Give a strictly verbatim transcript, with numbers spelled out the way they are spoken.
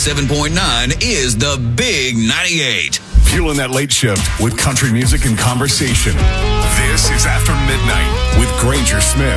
ninety-seven point nine is the Big ninety-eight. Fueling that late shift with country music and conversation. This is After Midnight with Granger Smith.